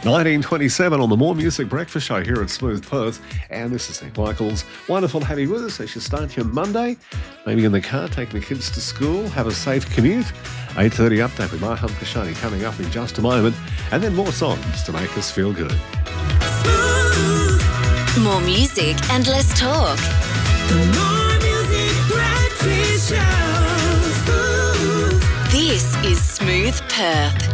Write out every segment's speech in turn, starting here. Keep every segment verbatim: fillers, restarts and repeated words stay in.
nineteen twenty-seven on the More Music Breakfast Show here at Smooth Perth. And this is Nick Michaels. Wonderful to have you with us as you start your Monday. Maybe in the car, taking the kids to school. Have a safe commute. eight thirty update with Marham Kashani coming up in just a moment. And then more songs to make us feel good. Smooth. More music and less talk. The More Music Breakfast Show. Smooth. This is Smooth Perth.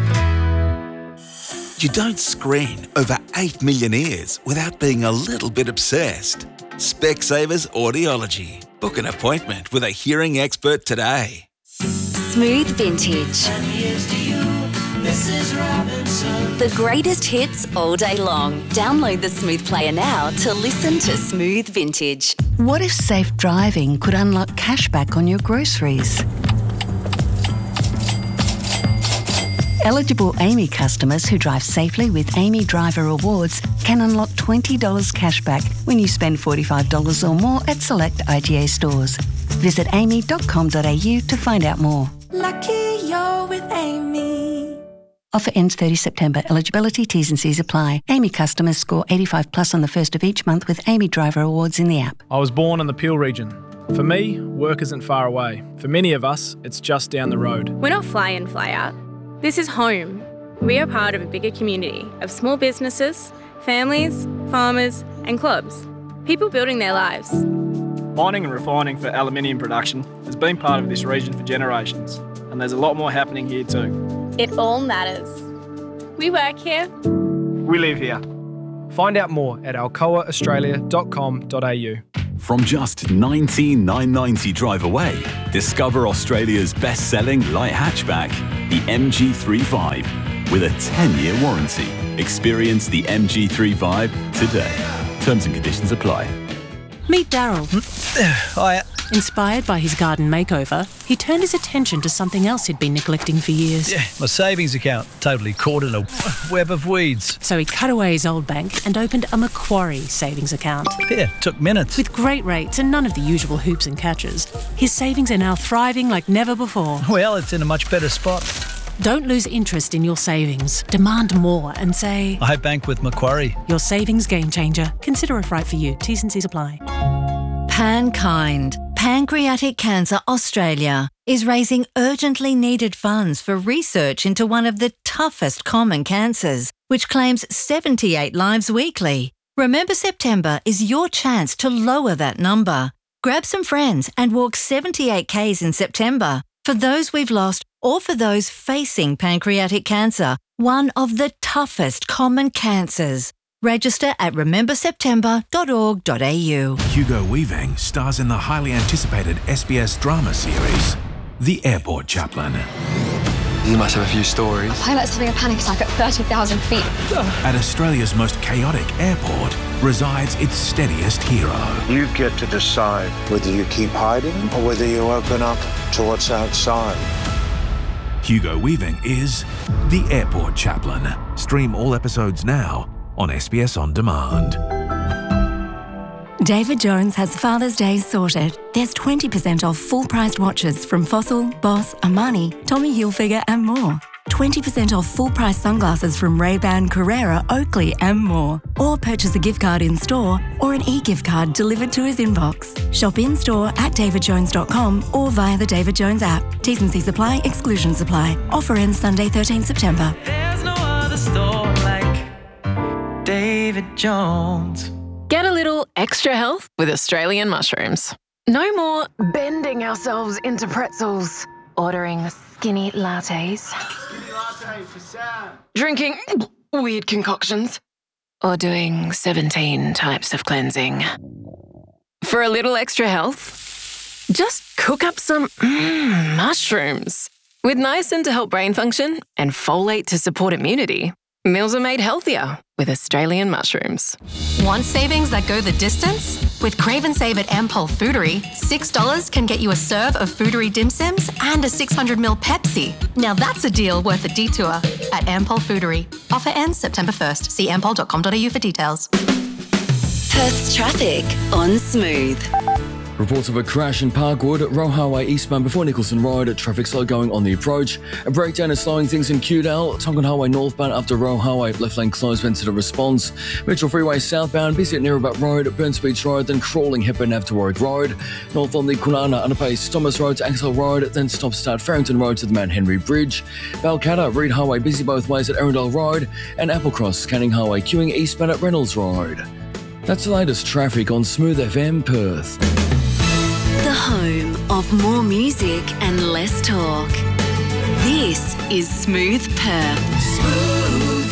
You don't screen over eight million ears without being a little bit obsessed. Specsavers Audiology. Book an appointment with a hearing expert today. Smooth Vintage. And here's to you, Missus Robinson. The greatest hits all day long. Download the Smooth Player now to listen to Smooth Vintage. What if safe driving could unlock cashback on your groceries? Eligible Amy customers who drive safely with Amy Driver Awards can unlock twenty dollars cashback when you spend forty-five dollars or more at select I G A stores. Visit amy dot com dot a u to find out more. Lucky you're with Amy. Offer ends thirtieth September. Eligibility, T's and C's apply. Amy customers score eighty-five plus on the first of each month with Amy Driver Awards in the app. I was born in the Peel region. For me, work isn't far away. For many of us, it's just down the road. We're not fly in, fly out. This is home. We are part of a bigger community of small businesses, families, farmers and clubs. People building their lives. Mining and refining for aluminium production has been part of this region for generations, and there's a lot more happening here too. It all matters. We work here. We live here. Find out more at alcoa australia dot com dot a u. From just nineteen thousand nine hundred ninety drive away, discover Australia's best-selling light hatchback, the M G thirty-five, with a ten-year warranty. Experience the M G thirty-five today. Terms and conditions apply. Meet Daryl. Hiya. Inspired by his garden makeover, he turned his attention to something else he'd been neglecting for years. Yeah, my savings account, totally caught in a web of weeds. So he cut away his old bank and opened a Macquarie savings account. Yeah, took minutes. With great rates and none of the usual hoops and catches, his savings are now thriving like never before. Well, it's in a much better spot. Don't lose interest in your savings. Demand more and say, I bank with Macquarie. Your savings game changer. Consider if right for you. T's and C's apply. PanKind, Pancreatic Cancer Australia, is raising urgently needed funds for research into one of the toughest common cancers, which claims seventy-eight lives weekly. Remember September is your chance to lower that number. Grab some friends and walk seventy-eight kays in September for those we've lost or for those facing pancreatic cancer, one of the toughest common cancers. Register at remember september dot org dot a u. Hugo Weaving stars in the highly anticipated S B S drama series, The Airport Chaplain. You must have a few stories. A pilot's having a panic attack at thirty thousand feet. At Australia's most chaotic airport resides its steadiest hero. You get to decide whether you keep hiding or whether you open up to what's outside. Hugo Weaving is The Airport Chaplain. Stream all episodes now on S B S On Demand. David Jones has Father's Day sorted. There's twenty percent off full-priced watches from Fossil, Boss, Armani, Tommy Hilfiger and more. twenty percent off full-price sunglasses from Ray-Ban, Carrera, Oakley and more. Or purchase a gift card in-store or an e-gift card delivered to his inbox. Shop in-store at david jones dot com or via the David Jones app. T's and C's apply, exclusions apply. Offer ends Sunday thirteenth September. There's no other store like David Jones. Get a little extra health with Australian mushrooms. No more bending ourselves into pretzels, ordering skinny lattes, Skinny latte for Sam. drinking weird concoctions, or doing seventeen types of cleansing. For a little extra health, just cook up some mm, mushrooms. With niacin to help brain function and folate to support immunity, meals are made healthier with Australian mushrooms. Want savings that go the distance? With Crave and Save at Ampol Foodery, six dollars can get you a serve of Foodery dim sims and a six hundred milliliter Pepsi. Now that's a deal worth a detour at Ampol Foodery. Offer ends September first. See ampol dot com dot a u for details. Perth's traffic on Smooth. Reports of a crash in Parkwood, Roe Highway eastbound before Nicholson Road. Traffic slow going on the approach. A breakdown is slowing things in Cudale. Tonkin Highway northbound after Roe Highway. Left lane closed, Vincent response. Mitchell Freeway southbound, busy at Neerabutt Road, Burns Beach Road, then crawling Hepburn Ave to Warwick Road. North on the Kwinana underpass, Thomas Road to Axel Road, then stop start Farrington Road to the Mount Henry Bridge. Balcatta, Reed Highway busy both ways at Arundel Road. And Applecross, Canning Highway queuing eastbound at Reynolds Road. That's the latest traffic on Smooth F M Perth. The home of more music and less talk. This is Smooth Perth. Smooth.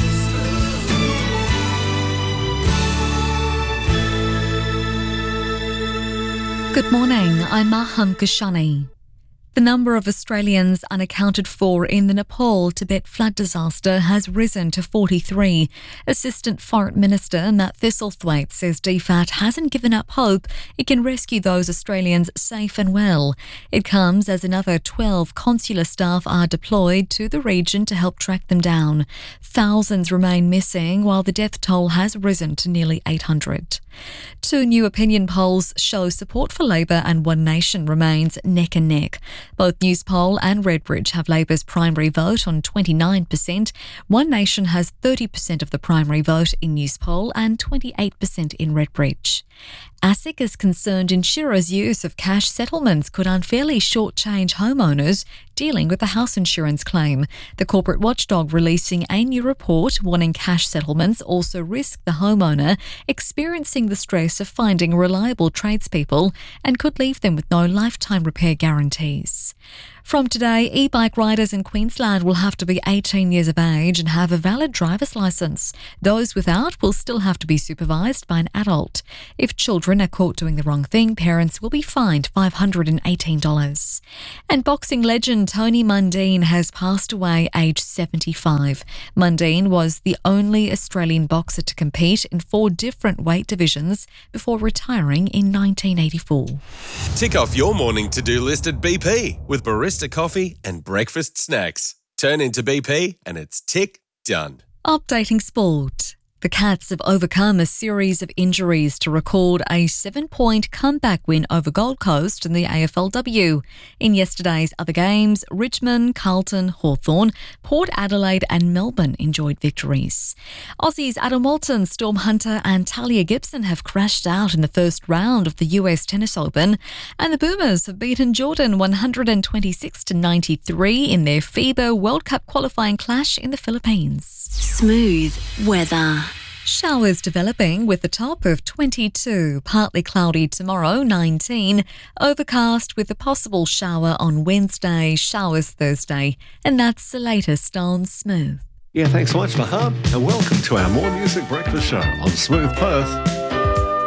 Good morning, I'm Mahan Kashani. The number of Australians unaccounted for in the Nepal-Tibet flood disaster has risen to forty-three. Assistant Foreign Minister Matt Thistlethwaite says D F A T hasn't given up hope it can rescue those Australians safe and well. It comes as another twelve consular staff are deployed to the region to help track them down. Thousands remain missing while the death toll has risen to nearly eight hundred. Two new opinion polls show support for Labor and One Nation remains neck and neck. Both Newspoll and Redbridge have Labor's primary vote on twenty-nine percent. One Nation has thirty percent of the primary vote in Newspoll and twenty-eight percent in Redbridge. ASIC is concerned insurers' use of cash settlements could unfairly shortchange homeowners dealing with a house insurance claim. The corporate watchdog releasing a new report warning cash settlements also risk the homeowner experiencing the stress of finding reliable tradespeople and could leave them with no lifetime repair guarantees. From today, e-bike riders in Queensland will have to be eighteen years of age and have a valid driver's licence. Those without will still have to be supervised by an adult. If children are caught doing the wrong thing, parents will be fined five hundred eighteen dollars. And boxing legend Tony Mundine has passed away aged seventy-five. Mundine was the only Australian boxer to compete in four different weight divisions before retiring in nineteen eighty-four. Tick off your morning to-do list at B P with barista coffee and breakfast snacks. Turn into B P and it's tick done. Updating sport. The Cats have overcome a series of injuries to record a seven-point comeback win over Gold Coast in the A F L W. In yesterday's other games, Richmond, Carlton, Hawthorn, Port Adelaide and Melbourne enjoyed victories. Aussies Adam Walton, Storm Hunter and Talia Gibson have crashed out in the first round of the U S Tennis Open, and the Boomers have beaten Jordan one hundred twenty-six to ninety-three in their FIBA World Cup qualifying clash in the Philippines. Smooth weather. Showers developing with a top of twenty-two, partly cloudy tomorrow, nineteen, overcast with a possible shower on Wednesday, showers Thursday, and that's the latest on Smooth. Yeah, thanks so much, Mahan, and welcome to our More Music Breakfast Show on Smooth Perth.